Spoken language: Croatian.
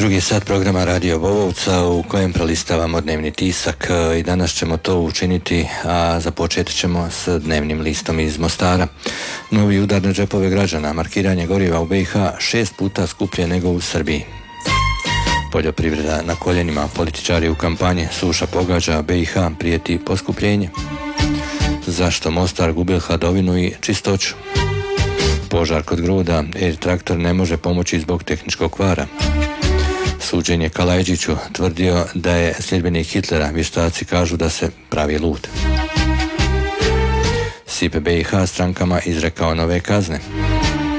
Drugi sat programa Radio Bobovca u kojem prelistavamo dnevni tisak i danas ćemo to učiniti, a započet ćemo s dnevnim listom iz Mostara. Novi udar na džepove građana, markiranje goriva u BiH 6 puta skuplje nego u Srbiji. Poljoprivreda na koljenima, političari u kampanji, suša pogađa BiH, prijeti poskupljenje. Zašto Mostar gubi hladovinu i čistoću? Požar kod Gruda, Air traktor ne može pomoći zbog tehničkog kvara. Suđenje Kalajdžiću, tvrdio da je sljedbenik Hitlera, vještaci kažu da se pravi lud. SIP BiH strankama izrekao nove kazne.